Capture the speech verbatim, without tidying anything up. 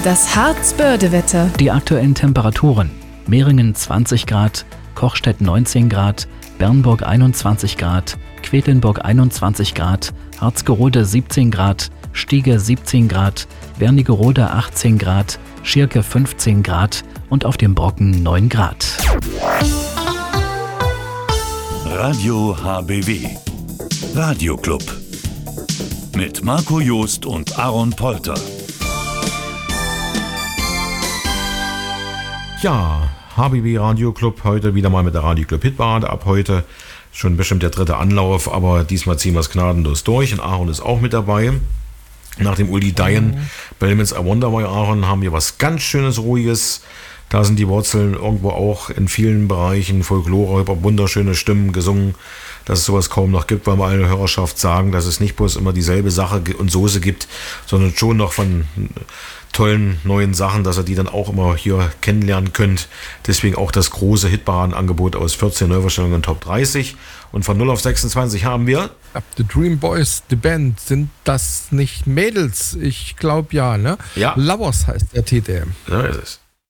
Das Harzbörde-Wetter. Die aktuellen Temperaturen: Mehringen zwanzig Grad, Kochstedt neunzehn Grad, Bernburg einundzwanzig Grad, Quedlinburg einundzwanzig Grad, Harzgerode siebzehn Grad, Stiege siebzehn Grad, Wernigerode achtzehn Grad, Schirke fünfzehn Grad und auf dem Brocken neun Grad. Radio H B W. Radioclub. Mit Marco Joost und Aaron Polter. Ja, H B W Radioclub, heute wieder mal mit der Radioclub Hitparade. Ab heute schon bestimmt der dritte Anlauf, aber diesmal ziehen wir es gnadenlos durch. Und Aaron ist auch mit dabei. Nach dem Uli Dayen, Belmans I Wonder Why Aaron, haben wir was ganz Schönes, Ruhiges. Da sind die Wurzeln irgendwo auch in vielen Bereichen Folklore, über wunderschöne Stimmen gesungen, dass es sowas kaum noch gibt, weil wir alle Hörerschaft sagen, dass es nicht bloß immer dieselbe Sache und Soße gibt, sondern schon noch von tollen neuen Sachen, dass ihr die dann auch immer hier kennenlernen könnt. Deswegen auch das große Hitparadenangebot aus vierzehn Neuvorstellungen Top dreißig. Und von null auf sechsundzwanzig haben wir The Dream Boys, die Band. Sind das nicht Mädels? Ich glaube ja, ne? Ja. Lovers heißt der Titel. So ist es.